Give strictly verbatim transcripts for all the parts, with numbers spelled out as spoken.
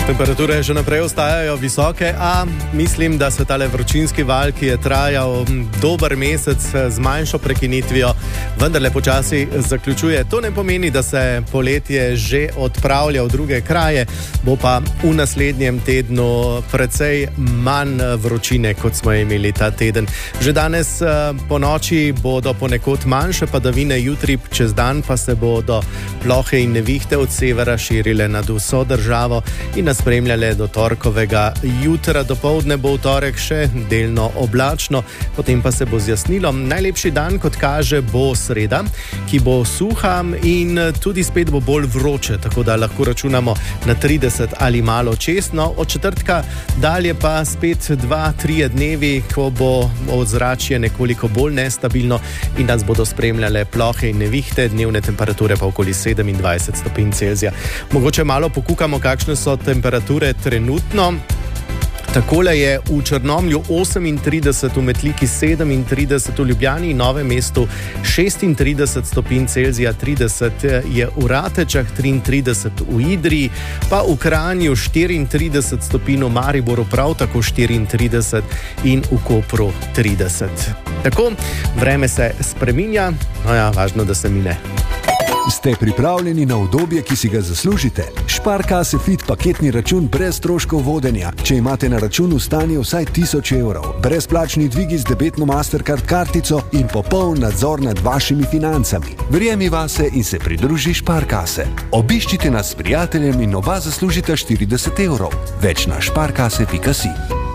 Temperature še naprej ostajajo visoke, a mislim, da se tale vročinski val, ki je trajal dober mesec z manjšo prekinitvijo, vendarle počasi zaključuje. To ne pomeni, da se poletje že odpravlja v druge kraje, bo pa v naslednjem tednu precej manj vročine, kot smo imeli ta teden. Že danes po noči bodo ponekod manjše padavine, jutri čez dan pa se bodo plohe in nevihte od severa širile nad vso državo in nas spremljale do torkovega jutra. Dopoldne bo v torek še delno oblačno, potem pa se bo zjasnilo. Najlepši dan, kot kaže, bo sreda, ki bo suha in tudi spet bo bolj vroče, tako da lahko računamo na trideset ali malo čez. No, od četrtka dalje pa spet dva, trije dnevi, ko bo ozračje nekoliko bolj nestabilno in nas bodo spremljale plohe in nevihte, dnevne temperature pa okoli sedemindvajset stopinj Celzija. Mogoče malo pokukamo, kakšne so temperature trenutno. Takole je v Črnomlju osemintrideset, v Metliki sedemintrideset, v Ljubljani in Novem mestu šestintrideset stopinj Celzija, trideset je v Ratečah, triintrideset v Idriji, pa v Kranju štiriintrideset stopinj, v Mariboru prav tako štiriintrideset in v Kopru trideset. Tako, vreme se spreminja, no ja, važno, da se mine. Ste pripravljeni na udobje, ki si ga zaslužite? Sparkasse Fit paketni račun brez stroškov vodenja. Če imate na računu stanje vsaj tisoč evrov, brezplačni dvigi z debetno Mastercard kartico in popoln nadzor nad vašimi financami. Verjemi vase in se pridruži Sparkasse. Obiščite nas s prijateljem in oba zaslužite štirideset evrov. Več na sparkasse pika si.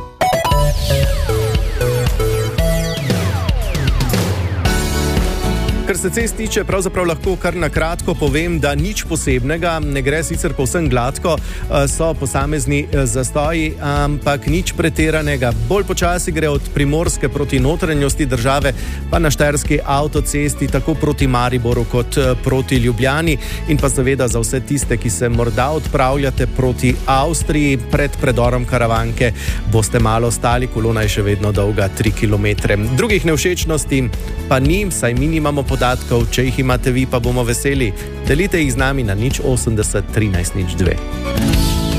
Kar se cest tiče, pravzaprav lahko kar na kratko povem, da nič posebnega, ne gre sicer povsem gladko, so posamezni zastoji, ampak nič pretiranega. Bolj počasi gre od Primorske proti notranjosti države, pa na štajerski avtocesti, tako proti Mariboru kot proti Ljubljani in pa seveda za vse tiste, ki se morda odpravljate proti Avstriji pred predorom Karavanke, boste malo stali, kolona je še vedno dolga tri kilometre. Drugih nevšečnosti pa ni, saj mi nimamo podatkov, če jih imate vi, pa bomo veseli. Delite jih z nami na nič osemdeset trinajst nič dve.